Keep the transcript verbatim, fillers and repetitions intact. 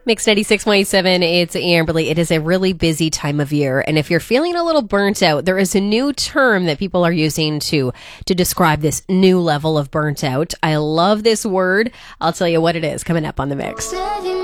Mix ninety-six point seven, it's Amberly. It is a really busy time of year, and if you're feeling a little burnt out, there is a new term that people are using to to describe this new level of burnt out. I love this word. I'll tell you what it is coming up on The Mix.